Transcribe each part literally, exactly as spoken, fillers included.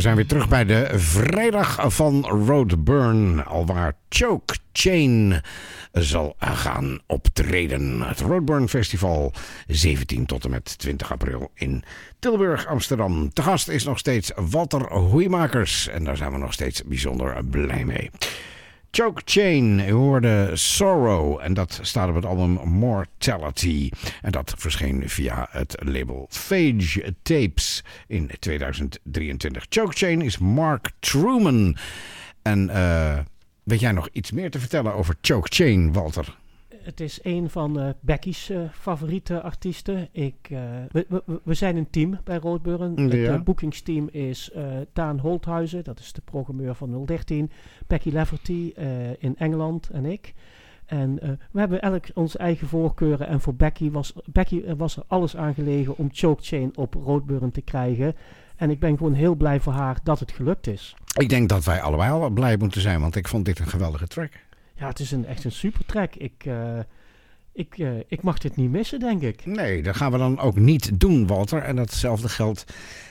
we zijn weer terug bij de vrijdag van Roadburn, alwaar Choke Chain zal gaan optreden. Het Roadburn Festival, zeventien tot en met twintig april in Tilburg, Amsterdam. Te gast is nog steeds Walter Hoeimakers en daar zijn we nog steeds bijzonder blij mee. Choke Chain, u hoorde Sorrow en dat staat op het album Mortality. En dat verscheen via het label Phage Tapes in tweeduizend drieëntwintig. Choke Chain is Mark Truman. En uh, weet jij nog iets meer te vertellen over Choke Chain, Walter? Het is een van uh, Becky's uh, favoriete artiesten. Ik, uh, we, we, we zijn een team bij Roadburn. Ja. Het uh, boekingsteam is uh, Daan Holthuizen, dat is de programmeur van nul dertien. Becky Leverty uh, in Engeland en ik. En uh, we hebben elk onze eigen voorkeuren. En voor Becky was, Becky was er alles aan gelegen om Choke Chain op Roadburn te krijgen. En ik ben gewoon heel blij voor haar dat het gelukt is. Ik denk dat wij allebei al blij moeten zijn, want ik vond dit een geweldige track. Ja, het is een, echt een super track. Ik, uh, ik, uh, ik mag dit niet missen, denk ik. Nee, dat gaan we dan ook niet doen, Walter. En datzelfde geldt...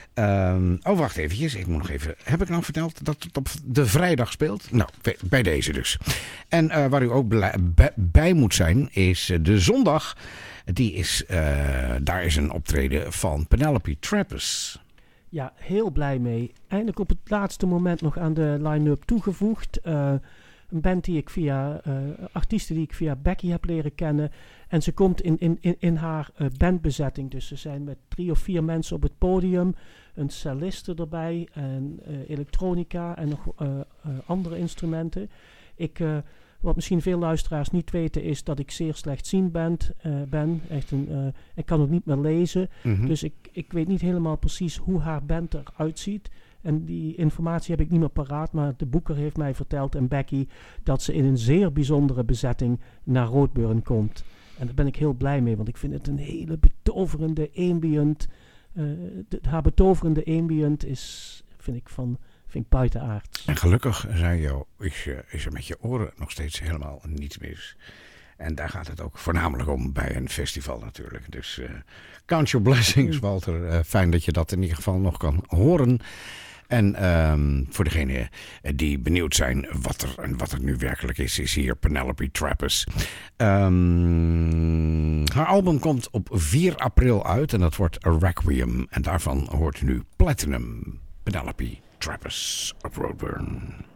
Um, oh, wacht eventjes. Ik moet nog even... Heb ik nou verteld dat het op de vrijdag speelt? Nou, bij deze dus. En uh, waar u ook blij, bij, bij moet zijn, is de zondag. Die is, uh, daar is een optreden van Penelope Trappers. Ja, heel blij mee. Eindelijk op het laatste moment nog aan de line-up toegevoegd. Uh, Een band die ik via, uh, artiesten die ik via Becky heb leren kennen. En ze komt in, in, in, in haar uh, bandbezetting. Dus ze zijn met drie of vier mensen op het podium. Een celliste erbij. En uh, elektronica en nog uh, uh, andere instrumenten. Ik, uh, wat misschien veel luisteraars niet weten is dat ik zeer slechtziend ben. Uh, ben. Echt een, uh, ik kan ook niet meer lezen. Mm-hmm. Dus ik, ik weet niet helemaal precies hoe haar band eruit ziet. En die informatie heb ik niet meer paraat, maar de boeker heeft mij verteld en Becky dat ze in een zeer bijzondere bezetting naar Roadburn komt. En daar ben ik heel blij mee, want ik vind het een hele betoverende ambient. Uh, de, haar betoverende ambient is, vind ik, van, vind ik buitenaards. En gelukkig, zei je, is, is er met je oren nog steeds helemaal niets mis. En daar gaat het ook voornamelijk om bij een festival natuurlijk. Dus uh, count your blessings, Walter. Uh, fijn dat je dat in ieder geval nog kan horen. En um, voor degenen die benieuwd zijn wat er, en wat er nu werkelijk is, is hier Penelope Trappers. Um, haar album komt op vier april uit en dat wordt A Requiem. En daarvan hoort u nu Platinum, Penelope Trappers op Roadburn.